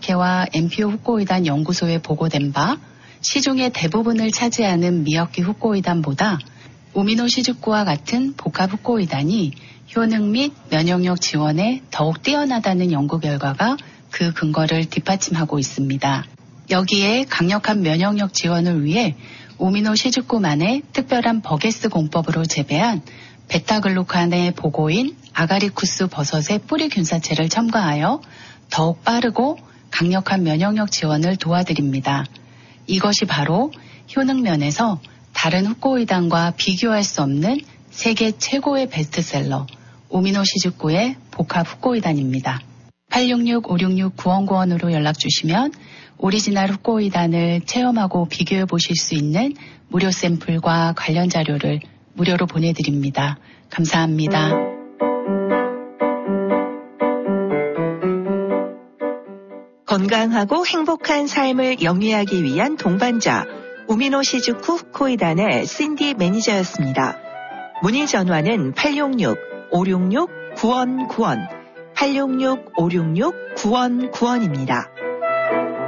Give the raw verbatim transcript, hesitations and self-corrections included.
단체와 엠피오 후코이단 연구소에 보고된 바 시중의 대부분을 차지하는 미역기 후코이단보다 우미노 시즈쿠와 같은 복합 후코이단이 효능 및 면역력 지원에 더욱 뛰어나다는 연구 결과가 그 근거를 뒷받침하고 있습니다. 여기에 강력한 면역력 지원을 위해 우미노 시즈쿠만의 특별한 버게스 공법으로 재배한 베타글루칸의 보고인 아가리쿠스 버섯의 뿌리 균사체를 첨가하여 더욱 빠르고 강력한 면역력 지원을 도와드립니다. 이것이 바로 효능면에서 다른 후코이단과 비교할 수 없는 세계 최고의 베스트셀러 우미노 시즈쿠의 복합 후코이단입니다. 팔육육 오육육 구원구원으로 연락주시면 오리지널 후코이단을 체험하고 비교해 보실 수 있는 무료 샘플과 관련 자료를 무료로 보내드립니다. 감사합니다. 건강하고 행복한 삶을 영위하기 위한 동반자 우미노 시즈쿠 후코이단의 신디 매니저였습니다. 문의 전화는 팔육육 오육육 구원구원 팔육육 오육육 구원구원입니다.